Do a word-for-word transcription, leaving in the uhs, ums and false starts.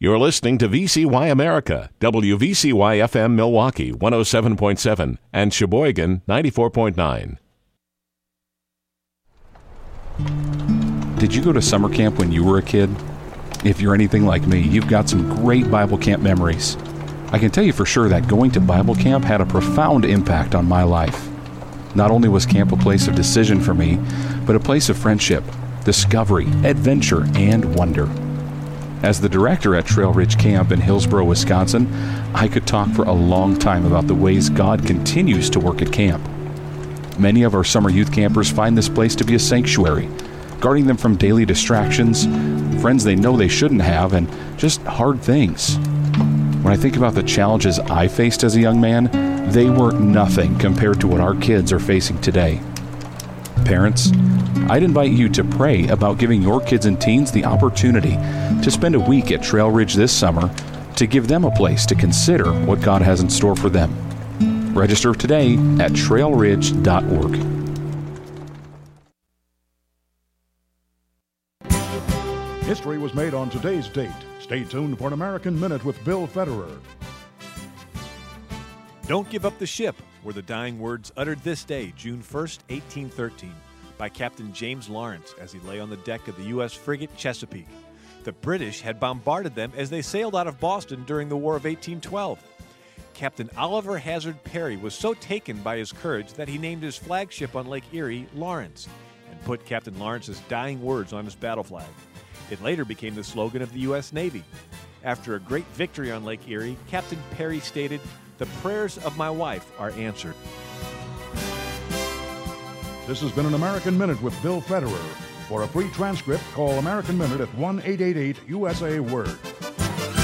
You're listening to V C Y America, W V C Y F M Milwaukee one oh seven point seven and Sheboygan ninety-four point nine. Did you go to summer camp when you were a kid? If you're anything like me, you've got some great Bible camp memories. I can tell you for sure that going to Bible camp had a profound impact on my life. Not only was camp a place of decision for me, but a place of friendship, discovery, adventure, and wonder. As the director at Trail Ridge Camp in Hillsboro, Wisconsin, I could talk for a long time about the ways God continues to work at camp. Many of our summer youth campers find this place to be a sanctuary, guarding them from daily distractions, friends they know they shouldn't have, and just hard things. When I think about the challenges I faced as a young man, they were nothing compared to what our kids are facing today. Parents, I'd invite you to pray about giving your kids and teens the opportunity to spend a week at Trail Ridge this summer to give them a place to consider what God has in store for them. Register today at trail ridge dot org. History was made on today's date. Stay tuned for an American Minute with Bill Federer. Don't Give Up the Ship were the dying words uttered this day, June first, eighteen thirteen, by Captain James Lawrence as he lay on the deck of the U S frigate Chesapeake. The British had bombarded them as they sailed out of Boston during the War of eighteen twelve. Captain Oliver Hazard Perry was so taken by his courage that he named his flagship on Lake Erie Lawrence and put Captain Lawrence's dying words on his battle flag. It later became the slogan of the U S Navy. After a great victory on Lake Erie, Captain Perry stated, "The prayers of my wife are answered." This has been an American Minute with Bill Federer. For a free transcript, call American Minute at one eight eight eight U S A Word.